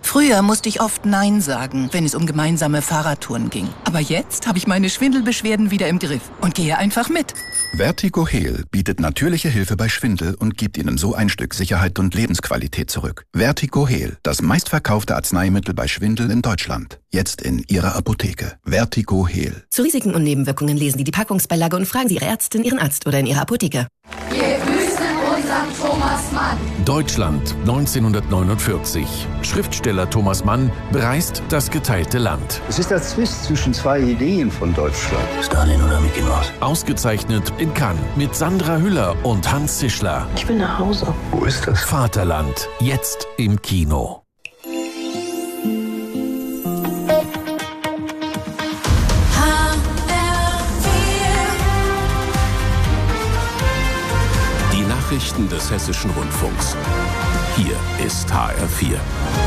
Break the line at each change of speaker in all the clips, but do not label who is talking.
Früher musste ich oft Nein sagen, wenn es um gemeinsame Fahrradtouren ging. Aber jetzt habe ich meine Schwindelbeschwerden wieder im Griff und gehe einfach mit.
Vertigo Heal bietet natürliche Hilfe bei Schwindel und gibt Ihnen so ein Stück Sicherheit und Lebensqualität zurück. Vertigo Heal, das meistverkaufte Arzneimittel bei Schwindel in Deutschland. Jetzt in Ihrer Apotheke. Vertigo Heal.
Zu Risiken und Nebenwirkungen lesen Sie die Packungsbeilage und fragen Sie Ihre Ärztin, Ihren Arzt oder in Ihrer Apotheke.
Wir grüßen unseren Thomas Mann.
Deutschland 1949. Schriftsteller Thomas Mann bereist das geteilte Land.
Es ist der Zwist zwischen zwei Ideen von Deutschland.
Stalin oder Mickey Mouse?
Ausgezeichnet in Cannes mit Sandra Hüller und Hans Zischler.
Ich will nach Hause.
Wo ist das?
Vaterland. Jetzt im Kino. Nachrichten des Hessischen Rundfunks. Hier ist HR4.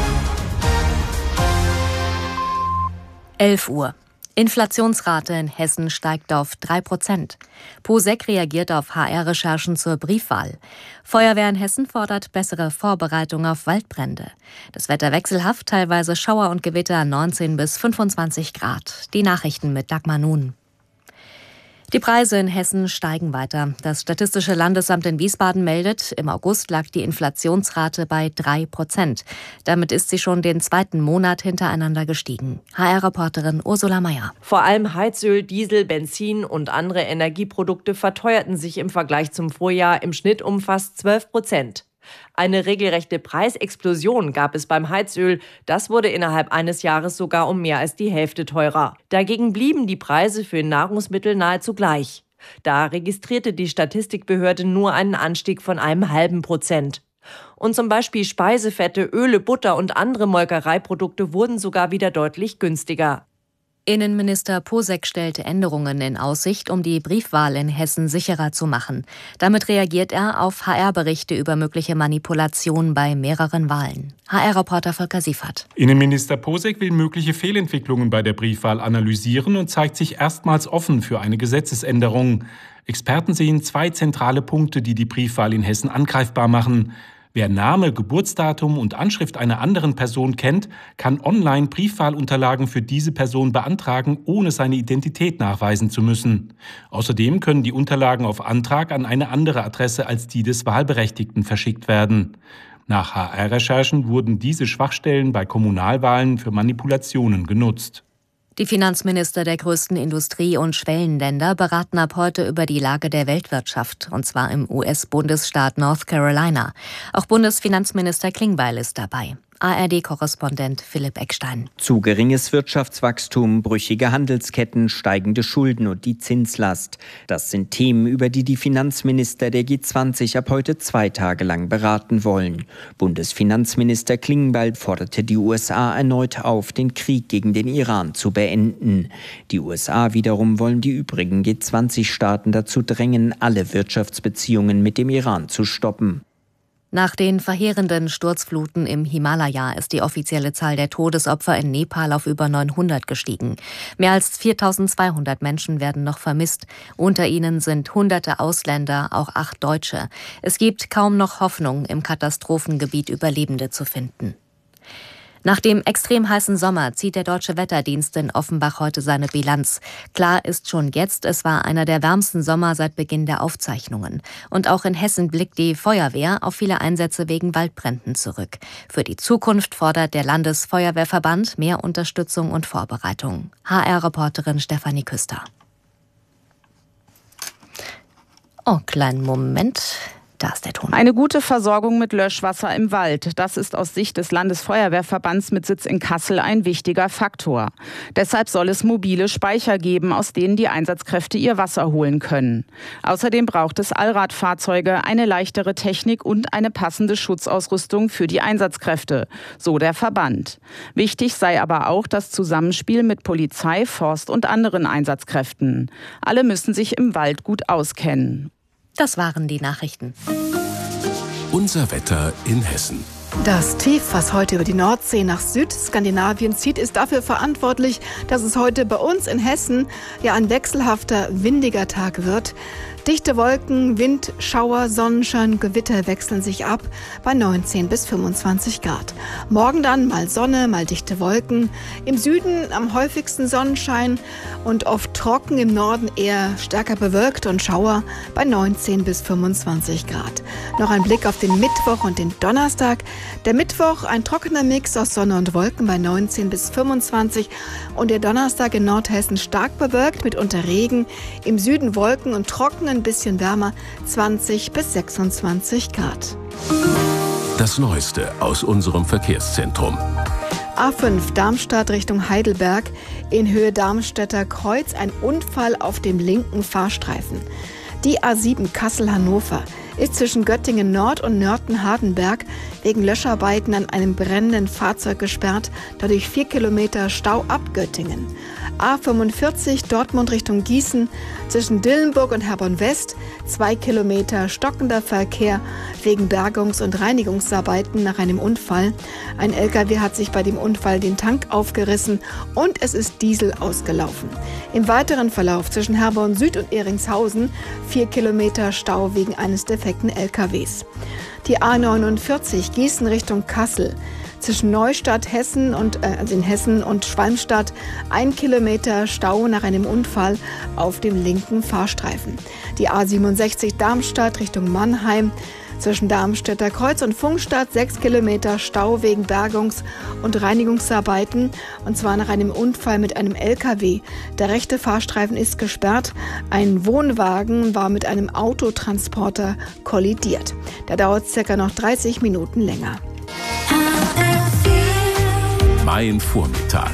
11 Uhr. Inflationsrate in Hessen steigt auf 3%. POSEC reagiert auf HR-Recherchen zur Briefwahl. Feuerwehr in Hessen fordert bessere Vorbereitung auf Waldbrände. Das Wetter wechselhaft, teilweise Schauer und Gewitter 19 bis 25 Grad. Die Nachrichten mit Dagmar Nun. Die Preise in Hessen steigen weiter. Das Statistische Landesamt in Wiesbaden meldet, im August lag die Inflationsrate bei 3%. Damit ist sie schon den zweiten Monat hintereinander gestiegen. HR-Reporterin Ursula Mayer.
Vor allem Heizöl, Diesel, Benzin und andere Energieprodukte verteuerten sich im Vergleich zum Vorjahr im Schnitt um fast 12%. Eine regelrechte Preisexplosion gab es beim Heizöl. Das wurde innerhalb eines Jahres sogar um mehr als die Hälfte teurer. Dagegen blieben die Preise für Nahrungsmittel nahezu gleich. Da registrierte die Statistikbehörde nur einen Anstieg von 0,5%. Und zum Beispiel Speisefette, Öle, Butter und andere Molkereiprodukte wurden sogar wieder deutlich günstiger.
Innenminister POSEC stellte Änderungen in Aussicht, um die Briefwahl in Hessen sicherer zu machen. Damit reagiert er auf HR-Berichte über mögliche Manipulation bei mehreren Wahlen. HR-Reporter Volker Siefert.
Innenminister POSEC will mögliche Fehlentwicklungen bei der Briefwahl analysieren und zeigt sich erstmals offen für eine Gesetzesänderung. Experten sehen zwei zentrale Punkte, die die Briefwahl in Hessen angreifbar machen. Wer Name, Geburtsdatum und Anschrift einer anderen Person kennt, kann online Briefwahlunterlagen für diese Person beantragen, ohne seine Identität nachweisen zu müssen. Außerdem können die Unterlagen auf Antrag an eine andere Adresse als die des Wahlberechtigten verschickt werden. Nach HR-Recherchen wurden diese Schwachstellen bei Kommunalwahlen für Manipulationen genutzt.
Die Finanzminister der größten Industrie- und Schwellenländer beraten ab heute über die Lage der Weltwirtschaft, und zwar im US-Bundesstaat North Carolina. Auch Bundesfinanzminister Klingbeil ist dabei. ARD-Korrespondent Philipp Eckstein.
Zu geringes Wirtschaftswachstum, brüchige Handelsketten, steigende Schulden und die Zinslast. Das sind Themen, über die die Finanzminister der G20 ab heute 2 Tage lang beraten wollen. Bundesfinanzminister Klingbeil forderte die USA erneut auf, den Krieg gegen den Iran zu beenden. Die USA wiederum wollen die übrigen G20-Staaten dazu drängen, alle Wirtschaftsbeziehungen mit dem Iran zu stoppen.
Nach den verheerenden Sturzfluten im Himalaya ist die offizielle Zahl der Todesopfer in Nepal auf über 900 gestiegen. Mehr als 4.200 Menschen werden noch vermisst. Unter ihnen sind Hunderte Ausländer, auch 8 Deutsche. Es gibt kaum noch Hoffnung, im Katastrophengebiet Überlebende zu finden. Nach dem extrem heißen Sommer zieht der Deutsche Wetterdienst in Offenbach heute seine Bilanz. Klar ist schon jetzt, es war einer der wärmsten Sommer seit Beginn der Aufzeichnungen. Und auch in Hessen blickt die Feuerwehr auf viele Einsätze wegen Waldbränden zurück. Für die Zukunft fordert der Landesfeuerwehrverband mehr Unterstützung und Vorbereitung. HR-Reporterin Stefanie Küster. Oh, kleinen Moment. Da ist der Ton.
Eine gute Versorgung mit Löschwasser im Wald, das ist aus Sicht des Landesfeuerwehrverbands mit Sitz in Kassel ein wichtiger Faktor. Deshalb soll es mobile Speicher geben, aus denen die Einsatzkräfte ihr Wasser holen können. Außerdem braucht es Allradfahrzeuge, eine leichtere Technik und eine passende Schutzausrüstung für die Einsatzkräfte, so der Verband. Wichtig sei aber auch das Zusammenspiel mit Polizei, Forst und anderen Einsatzkräften. Alle müssen sich im Wald gut auskennen.
Das waren die Nachrichten.
Unser Wetter in Hessen.
Das Tief, was heute über die Nordsee nach Südskandinavien zieht, ist dafür verantwortlich, dass es heute bei uns in Hessen ein wechselhafter, windiger Tag wird. Dichte Wolken, Wind, Schauer, Sonnenschein, Gewitter wechseln sich ab bei 19 bis 25 Grad. Morgen dann mal Sonne, mal dichte Wolken. Im Süden am häufigsten Sonnenschein und oft trocken, im Norden eher stärker bewölkt und Schauer bei 19 bis 25 Grad. Noch ein Blick auf den Mittwoch und den Donnerstag. Der Mittwoch ein trockener Mix aus Sonne und Wolken bei 19 bis 25 und der Donnerstag in Nordhessen stark bewölkt mit unter Regen. Im Süden Wolken und trocken, ein bisschen wärmer, 20 bis 26 Grad.
Das Neueste aus unserem Verkehrszentrum.
A5 Darmstadt Richtung Heidelberg, in Höhe Darmstädter Kreuz, ein Unfall auf dem linken Fahrstreifen. Die A7 Kassel-Hannover ist zwischen Göttingen Nord und Nörten-Hardenberg wegen Löscharbeiten an einem brennenden Fahrzeug gesperrt, dadurch 4 Kilometer Stau ab Göttingen. A45 Dortmund Richtung Gießen zwischen Dillenburg und Herborn-West, 2 Kilometer stockender Verkehr wegen Bergungs- und Reinigungsarbeiten nach einem Unfall. Ein LKW hat sich bei dem Unfall den Tank aufgerissen und es ist Diesel ausgelaufen. Im weiteren Verlauf zwischen Herborn Süd und Ehringshausen 4 Kilometer Stau wegen eines defekten LKWs. Die A49 Gießen Richtung Kassel. Zwischen Neustadt, Hessen in Hessen und Schwalmstadt 1 Kilometer Stau nach einem Unfall auf dem linken Fahrstreifen. Die A67 Darmstadt Richtung Mannheim. Zwischen Darmstädter Kreuz und Pfungstadt 6 Kilometer Stau wegen Bergungs- und Reinigungsarbeiten, und zwar nach einem Unfall mit einem LKW. Der rechte Fahrstreifen ist gesperrt. Ein Wohnwagen war mit einem Autotransporter kollidiert. Da dauert es circa noch 30 Minuten länger.
Mein Vormittag.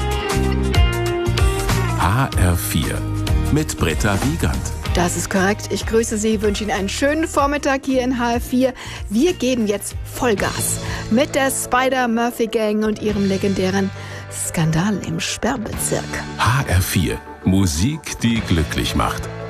HR4 mit Britta Wiegand.
Das ist korrekt. Ich grüße Sie, wünsche Ihnen einen schönen Vormittag hier in HR4. Wir geben jetzt Vollgas mit der Spider-Murphy-Gang und ihrem legendären Skandal im Sperrbezirk.
HR4. Musik, die glücklich macht.